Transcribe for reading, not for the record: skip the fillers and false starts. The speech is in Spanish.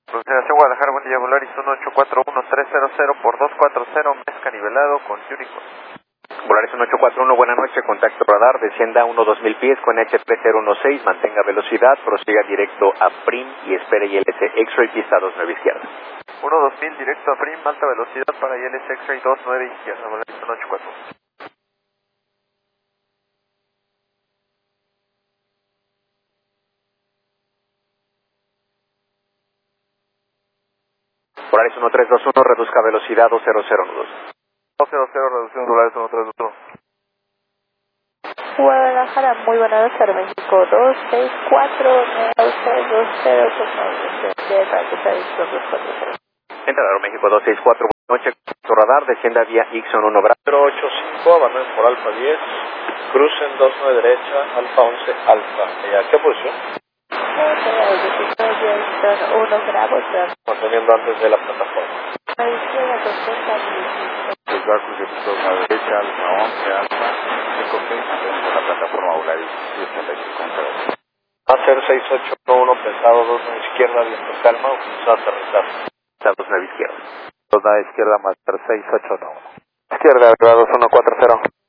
Consideración Guadalajara, buen día, Volaris 1841300 por 240, mezca nivelado con Unicorn. Volaris 1841, buena noche, contacto radar, descienda 1-2000 pies con HP016, mantenga velocidad, prosiga directo a PRIM y espere ILS X-Ray, pista 29 izquierda. 12000 directo a PRIM, alta velocidad para ILS X-Ray 29 izquierda, Volaris 1841. Volaris 1321, reduzca velocidad 200 nudos. 200, reducción Volaris 1321. Guadalajara, muy buena noche, México 264, 240. Entra a México 264, buena noche, contacto radar, descienda vía Ixon 1 Bravo. 085, abandone por Alfa 10, crucen 29 derecha, Alfa 11, Alfa. ¿Y a qué posición? 1 Bravo, Manteniendo antes de la plataforma. Lugar crucero a la derecha, Alfa 11, Alfa 56, antes de la plataforma Volaris 1085. Va a ser 6811, pesado 2 a izquierda, viento calma, comenzó a aterrizar. Pista 29 izquierda. 2 a izquierda, Master 6891. Izquierda, grados 140.